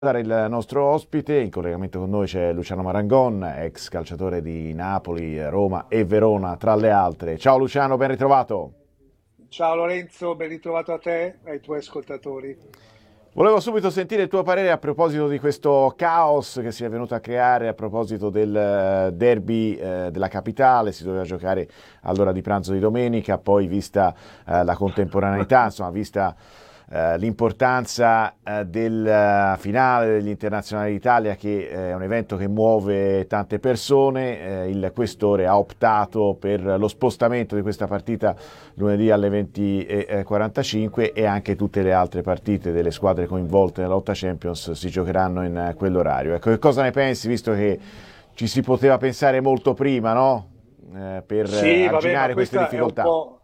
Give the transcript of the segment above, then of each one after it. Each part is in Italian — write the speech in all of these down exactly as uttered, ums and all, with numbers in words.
Il nostro ospite, in collegamento con noi c'è Luciano Marangon, ex calciatore di Napoli, Roma e Verona, tra le altre. Ciao Luciano, ben ritrovato. Ciao Lorenzo, ben ritrovato a te e ai tuoi ascoltatori. Volevo subito sentire il tuo parere a proposito di questo caos che si è venuto a creare a proposito del eh, derby eh, della capitale. Si doveva giocare all'ora di pranzo di domenica, poi vista eh, la contemporaneità, insomma, vista eh, l'importanza eh, del eh, finale degli internazionali d'Italia, che è un evento che muove tante persone, eh, il questore ha optato per lo spostamento di questa partita lunedì alle venti e quarantacinque, e anche tutte le altre partite delle squadre coinvolte nella lotta Champions si giocheranno in quell'orario. Ecco, che cosa ne pensi, visto che ci si poteva pensare molto prima, no? Eh, per Sì, vabbè, ma arginare queste questa è un difficoltà? po',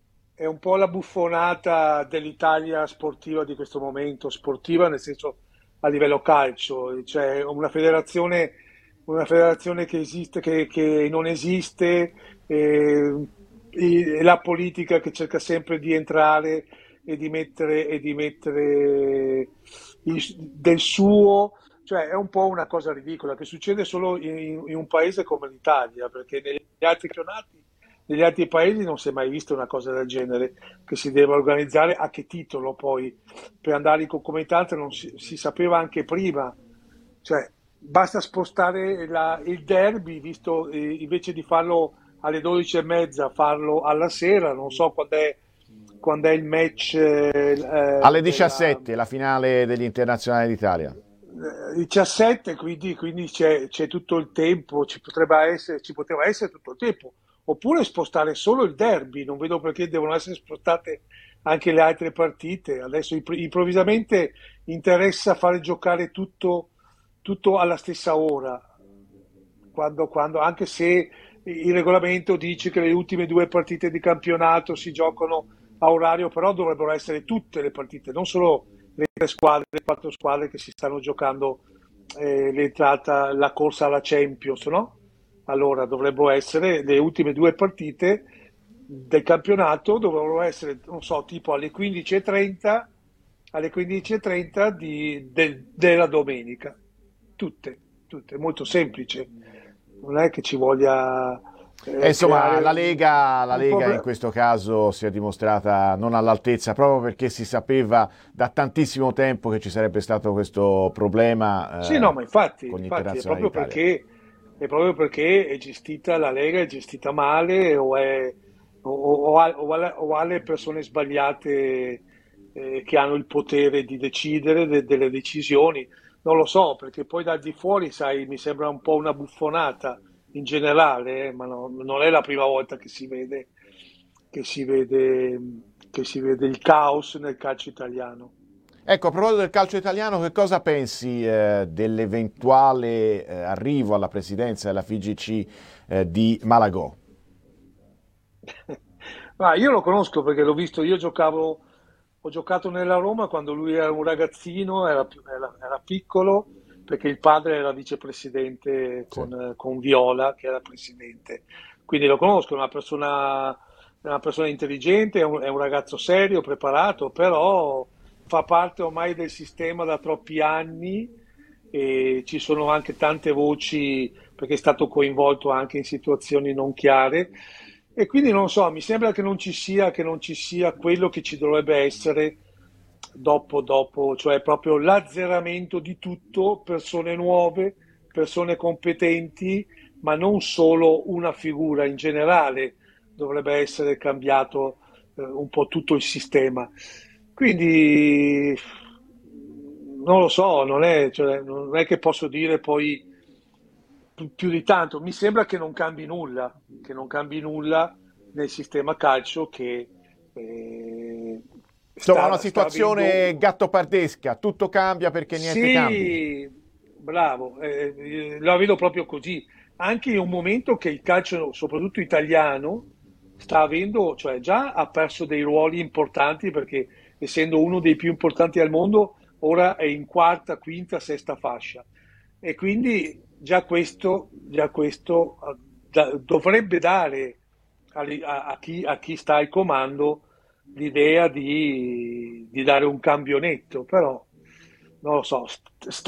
è un po' la buffonata dell'Italia sportiva di questo momento, sportiva nel senso a livello calcio, cioè una federazione, una federazione che esiste, che, che non esiste, eh, e la politica che cerca sempre di entrare e di mettere, e di mettere il- del suo, cioè è un po' una cosa ridicola che succede solo in, in un paese come l'Italia, perché negli altri campionati, negli altri paesi non si è mai vista una cosa del genere, che si deve organizzare a che titolo poi, per andare in concomitanza non si, si sapeva anche prima, cioè basta spostare la- il derby, visto eh, invece di farlo alle dodici e mezza, farlo alla sera, non so quando è, quando è il match eh, eh, Alle della diciassette, la finale degli internazionali d'Italia. eh, diciassette, quindi, quindi c'è, c'è tutto il tempo, ci potrebbe essere, ci poteva essere tutto il tempo, oppure spostare solo il derby, non vedo perché devono essere spostate anche le altre partite. Adesso impr- improvvisamente interessa fare giocare tutto, tutto alla stessa ora, quando, quando- anche se il regolamento dice che le ultime due partite di campionato si giocano a orario, però dovrebbero essere tutte le partite, non solo le tre squadre, le quattro squadre che si stanno giocando eh, l'entrata, la corsa alla Champions, no? Allora dovrebbero essere le ultime due partite del campionato, dovrebbero essere, non so, tipo alle quindici e trenta, alle quindici e trenta di, del- della domenica. Tutte, tutte, molto semplice. Non è che ci voglia E eh, insomma, creare la un, Lega, la un Lega in problema. questo caso si è dimostrata non all'altezza, proprio perché si sapeva da tantissimo tempo che ci sarebbe stato questo Sì, problema no, eh, ma infatti, con gli infatti è internazionali proprio d'Italia. perché, è proprio perché è gestita la Lega, è gestita male o, è, o, o ha, o ha- o ha le persone sbagliate eh, che hanno il potere di decidere de- delle decisioni. Non lo so, perché poi dal di fuori, sai, mi sembra un po' una buffonata in generale, eh, ma no- non è la prima volta che si vede, che si vede, che si vede il caos nel calcio italiano. Ecco, a proposito del calcio italiano, che cosa pensi eh, dell'eventuale eh, arrivo alla presidenza della F I G C eh, di Malagò? Ma io lo conosco perché l'ho visto, io giocavo, ho giocato nella Roma quando lui era un ragazzino, era, più- era- era piccolo, perché il padre era vicepresidente Sì. con, con Viola, che era presidente. Quindi lo conosco, è una persona, è una persona intelligente, è un, è un ragazzo serio, preparato, però fa parte ormai del sistema da troppi anni e ci sono anche tante voci perché è stato coinvolto anche in situazioni non chiare e quindi non so, mi sembra che non ci sia, che non ci sia quello che ci dovrebbe essere dopo, dopo, cioè proprio l'azzeramento di tutto, persone nuove, persone competenti, ma non solo una figura in generale, dovrebbe essere cambiato eh, un po' tutto il sistema. Quindi non lo so, non è, cioè, non è che posso dire poi più, più di tanto. Mi sembra che non cambi nulla, che non cambi nulla nel sistema calcio che eh, Insomma, una sta, sta situazione avendo. gattopardesca, tutto cambia perché niente cambi. Sì, bravo, eh, eh, la vedo proprio così. Anche in un momento che il calcio, soprattutto italiano, sta avendo, cioè già ha perso dei ruoli importanti perché essendo uno dei più importanti al mondo, ora è in quarta, quinta, sesta fascia. E quindi già questo, già questo eh, da- dovrebbe dare ali- a, a chi, a chi sta al comando l'idea di, di dare un cambio netto, però non lo so, st-